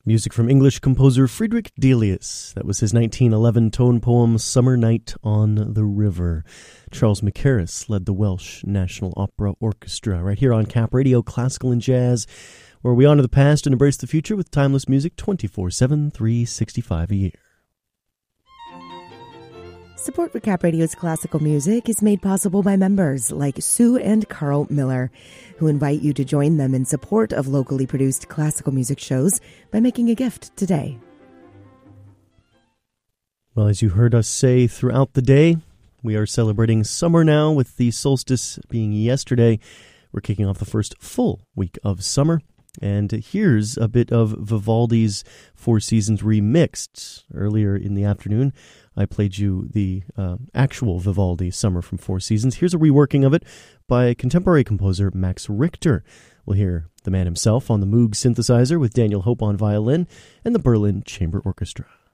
Music from English composer Friedrich Delius. That was his 1911 tone poem, Summer Night on the River. Charles Mackerras led the Welsh National Opera Orchestra right here on Cap Radio, Classical and Jazz, where we honor the past and embrace the future with timeless music 24/7, 365 a year. Support for Cap Radio's classical music is made possible by members like Sue and Carl Miller, who invite you to join them in support of locally produced classical music shows by making a gift today. Well, as you heard us say throughout the day, we are celebrating summer now with the solstice being yesterday. We're kicking off the first full week of summer. And here's a bit of Vivaldi's Four Seasons remixed. Earlier in the afternoon, I played you the actual Vivaldi Summer from Four Seasons. Here's a reworking of it by contemporary composer Max Richter. We'll hear the man himself on the Moog synthesizer with Daniel Hope on violin and the Berlin Chamber Orchestra.